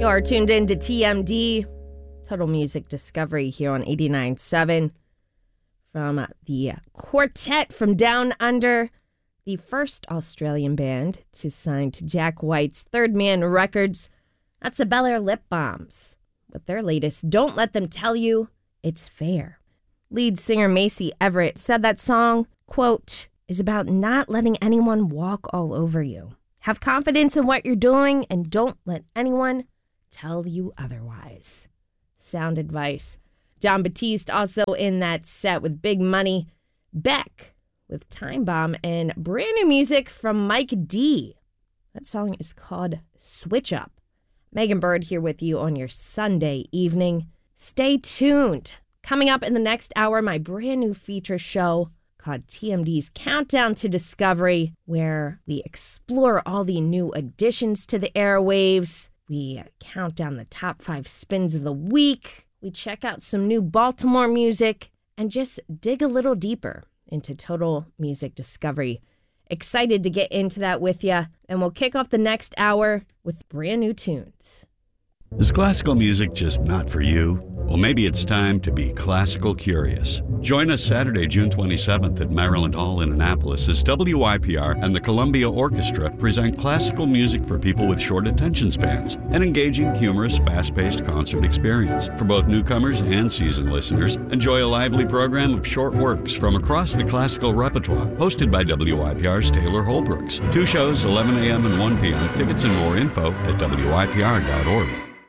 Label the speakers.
Speaker 1: You're tuned in to TMD, Total Music Discovery, here on 89.7. From the Quartet from Down Under, the first Australian band to sign to Jack White's Third Man Records. That's the Bel Air Lip Bombs, with their latest Don't Let Them Tell You It's Fair. Lead singer Macy Everett said that song, quote, is about not letting anyone walk all over you. Have confidence in what you're doing and don't let anyone tell you otherwise. Sound advice. John Batiste also in that set with Big Money. Beck with Time Bomb and brand new music from Mike D. That song is called Switch Up. Megan Bird here with you on your Sunday evening. Stay tuned. Coming up in the next hour, my brand new feature show called TMD's Countdown to Discovery, where we explore all the new additions to the airwaves. We count down the top 5 spins of the week. We check out some new Baltimore music and just dig a little deeper into Total Music Discovery. Excited to get into that with you, and we'll kick off the next hour with brand new tunes.
Speaker 2: Is classical music just not for you? Well, maybe it's time to be classical curious. Join us Saturday, June 27th at Maryland Hall in Annapolis as WYPR and the Columbia Orchestra present classical music for people with short attention spans, an engaging, humorous, fast-paced concert experience. For both newcomers and seasoned listeners, enjoy a lively program of short works from across the classical repertoire, hosted by WYPR's Taylor Holbrooks. 2 shows, 11 a.m. and 1 p.m. Tickets and more info at WYPR.org.